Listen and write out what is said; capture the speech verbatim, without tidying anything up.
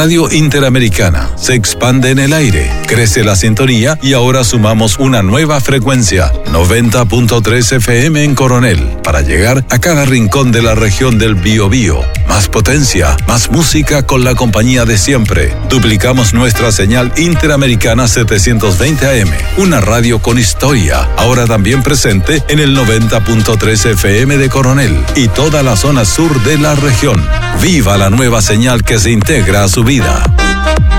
Radio Interamericana se expande en el aire, crece la sintonía y ahora sumamos una nueva frecuencia, noventa punto tres F M en Coronel, para llegar a cada rincón de la región del Biobío. Más potencia, más música con la compañía de siempre. Duplicamos nuestra señal Interamericana setecientos veinte A M, una radio con historia, ahora también presente en el noventa punto tres F M de Coronel y toda la zona sur de la región. ¡Viva la nueva señal que se integra a su vida!